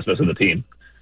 Christmas of the team.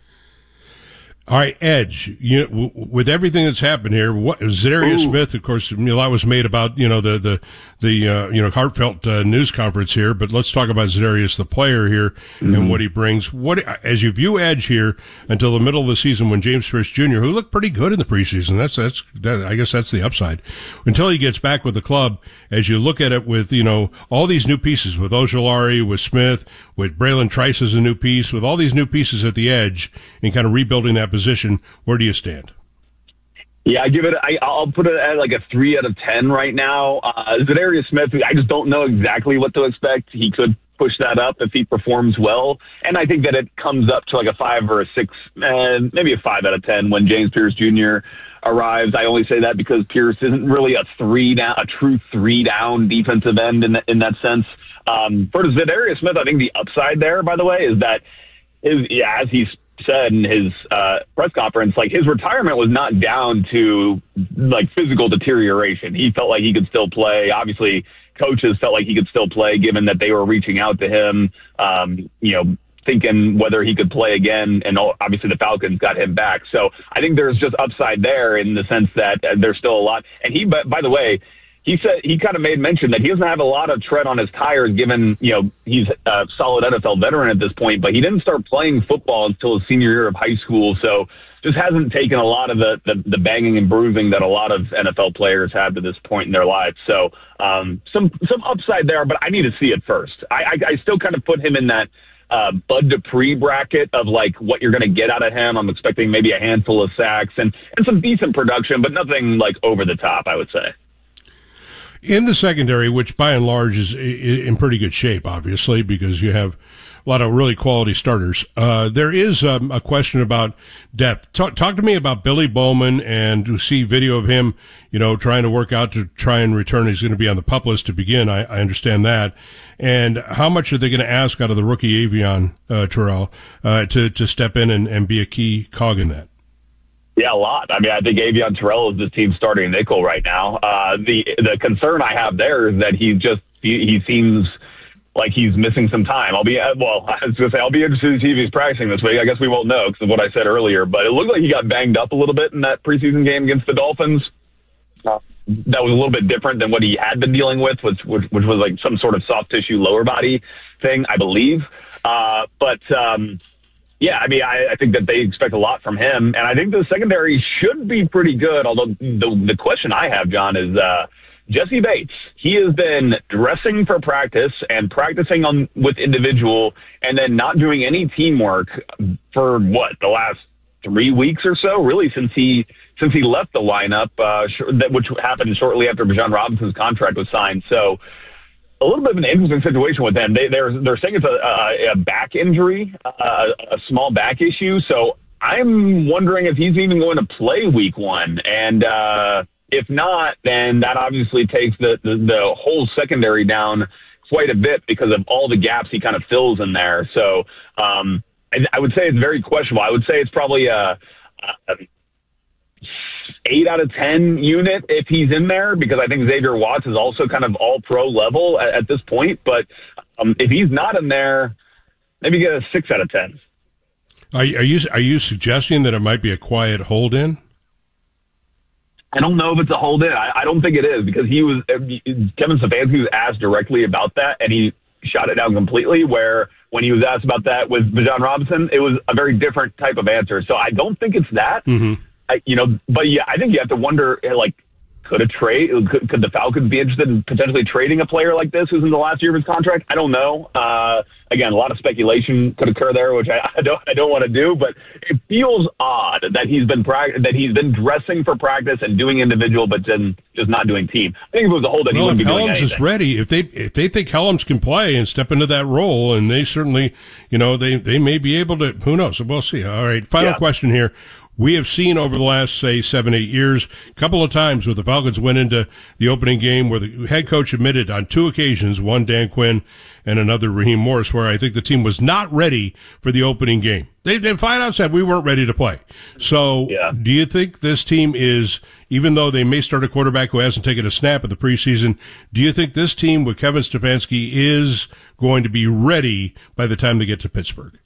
All right, edge. With everything that's happened here, Za'Darius Smith, of course, a lot was made about the heartfelt news conference here. But let's talk about Za'Darius, the player here, and what he brings. What as you view edge here until the middle of the season, when James Pierce Jr., who looked pretty good in the preseason, I guess that's the upside. Until he gets back with the club, as you look at it with all these new pieces, with Ojulari, with Smith, with Braylon Trice as a new piece, with all these new pieces at the edge, and kind of rebuilding that position, where do you stand? Yeah, I'll put it at like a 3 out of 10 right now. Za'Darius Smith, I just don't know exactly what to expect. He could push that up if he performs well. And I think that it comes up to like a 5 or a 6, maybe a 5 out of 10 when James Pierce Jr. arrives. I only say that because Pierce isn't really a true 3-down defensive end in that sense. For Za'Darius Smith, I think the upside there, by the way, is that as he's said in his press conference, like his retirement was not down to like physical deterioration. He felt like he could still play. Obviously, coaches felt like he could still play, given that they were reaching out to him, thinking whether he could play again. And obviously, the Falcons got him back. So I think there's just upside there in the sense that there's still a lot. And by the way, he said he kind of made mention that he doesn't have a lot of tread on his tires, given he's a solid NFL veteran at this point, but he didn't start playing football until his senior year of high school, so just hasn't taken a lot of the banging and bruising that a lot of NFL players have to this point in their lives. So some upside there, but I need to see it first. I still kind of put him in that Bud Dupree bracket of like what you're going to get out of him. I'm expecting maybe a handful of sacks and some decent production, but nothing like over the top, I would say. In the secondary, which by and large is in pretty good shape, obviously, because you have a lot of really quality starters, there is a question about depth. Talk to me about Billy Bowman, and to see video of him, trying to work out to try and return. He's going to be on the PUP list to begin. I understand that. And how much are they going to ask out of the rookie Avion Terrell to step in and be a key cog in that? Yeah, a lot. I mean, I think Avion Terrell is this team's starting nickel right now. The concern I have there is that he seems like he's missing some time. I'll be interested to see if he's practicing this week. I guess we won't know because of what I said earlier, but it looked like he got banged up a little bit in that preseason game against the Dolphins. That was a little bit different than what he had been dealing with, which was like some sort of soft tissue lower body thing, I believe. Yeah, I mean, I think that they expect a lot from him, and I think the secondary should be pretty good, although the question I have, John, is Jesse Bates. He has been dressing for practice and practicing with individual and then not doing any teamwork for, the last 3 weeks or so, really, since he left the lineup, which happened shortly after Bijan Robinson's contract was signed. So a little bit of an interesting situation with them. They're saying it's a back injury, a small back issue. So I'm wondering if he's even going to play week 1. And if not, then that obviously takes the whole secondary down quite a bit because of all the gaps he kind of fills in there. So I would say it's very questionable. I would say it's probably a 8 out of 10 unit if he's in there, because I think Xavier Watts is also kind of all pro level at this point. But if he's not in there, maybe get a 6 out of 10. Are you suggesting that it might be a quiet hold in? I don't know if it's a hold in. I don't think it is, because Kevin Stefanski was asked directly about that and he shot it down completely, where when he was asked about that with Bijan Robinson, it was a very different type of answer. So I don't think it's that. Mm-hmm. But yeah, I think you have to wonder, like, could the Falcons be interested in potentially trading a player like this who's in the last year of his contract? I don't know. Again, a lot of speculation could occur there, which I don't want to do. But it feels odd that he's been dressing for practice and doing individual, but then just not doing team. I think if it was a hold, he wouldn't be doing anything. If Helms is ready, if they think Helms can play and step into that role, and they certainly, they may be able to. Who knows? We'll see. All right, final question here. We have seen over the last, say, 7-8 years, a couple of times where the Falcons went into the opening game where the head coach admitted on 2 occasions, one Dan Quinn and another Raheem Morris, where I think the team was not ready for the opening game. They flat out said we weren't ready to play. So do you think this team is, even though they may start a quarterback who hasn't taken a snap at the preseason, do you think this team with Kevin Stefanski is going to be ready by the time they get to Pittsburgh?